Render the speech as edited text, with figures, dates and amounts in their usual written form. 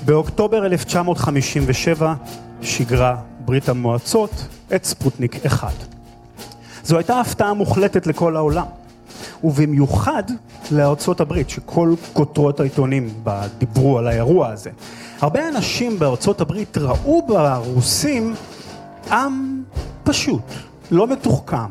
באוקטובר 1957 שיגרה ברית המועצות את ספוטניק 1. זו הייתה הפתעה מוחלטת לכל העולם, ובמיוחד לארצות הברית, שכל כותרות העיתונים דיברו על האירוע הזה. הרבה אנשים בארצות הברית ראו ברוסים עם פשוט, לא מתוחכם,